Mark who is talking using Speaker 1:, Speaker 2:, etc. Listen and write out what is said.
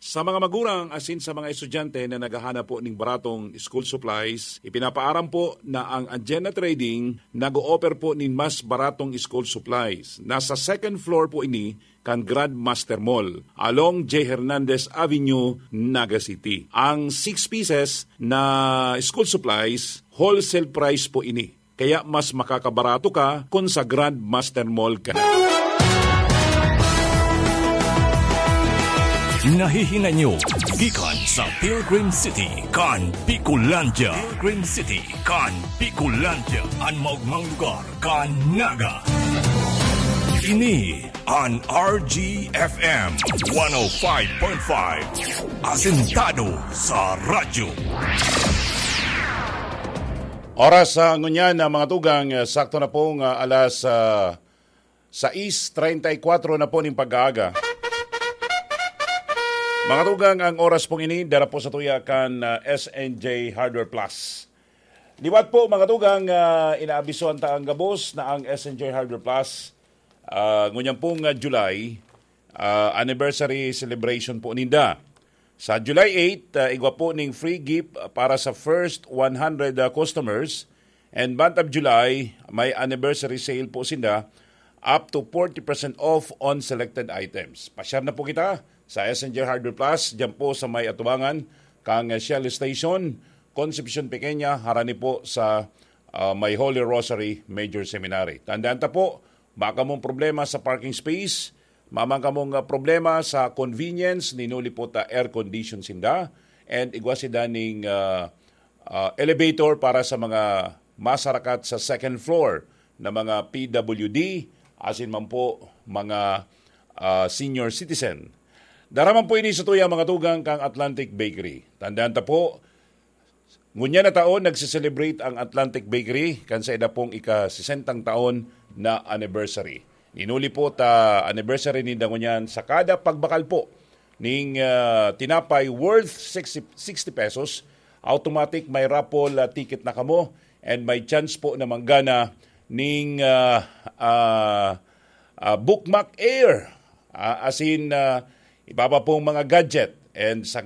Speaker 1: Sa mga magulang asin sa mga estudyante na naghahanap po ng baratong school supplies, ipinapaaram po na ang Agena Trading nag-o-offer po ng mas baratong school supplies. Nasa second floor po ini kan Grand Master Mall along J. Hernandez Avenue, Naga City. Ang 6 pieces na school supplies, wholesale price po ini. Kaya mas makakabarato ka kung sa Grand Master Mall ka na.
Speaker 2: Nahihinga nyo, gikan sa Pilgrim City, kan Picolandia. Pilgrim City, kan Picolandia. Ang maugmang lugar, kan Naga. Ini ang RGFM 105.5. Asintado sa radyo.
Speaker 1: Oras sa ngunyan na mga tugang, sakto na pong alas 6:34 na po ng pag-aaga. Mga tugang, ang oras pong ini, dara po sa tuyakan SNJ Hardware Plus. Liwat po mga tugang, inaabisuan ta ang gabos na ang SNJ Hardware Plus. Ngunyan pong July, anniversary celebration po ninda. Sa July 8, igwa po ning free gift para sa first 100 customers. And month of July, may anniversary sale po sinda up to 40% off on selected items. Pasyar na po kita sa SNJ Hardware Plus, dyan po sa may atubangan, kang Shell Station, Concepcion Pequeña, harani po sa may Holy Rosary Major Seminary. Tandaan ta po, baka mong problema sa parking space, mamang kamong problema sa convenience, ninuli po ta air condition sinda, and igwa sida ning elevator para sa mga masarakat sa second floor na mga PWD, asin man po mga senior citizen. Daraman po ini sa tuya mga tugang kang Atlantic Bakery. Tandaan ta po, ngunya na taon nagsiselebrate ang Atlantic Bakery kan sa ida pong ika-60 taon na anniversary. Ninuli po ta anniversary ni ngunyan sa kada pagbakal po ning tinapay worth 60 pesos, automatic may raffle ticket na kamo and may chance po na manggana ning Bookmark Air. Ibaba pong mga gadget and sa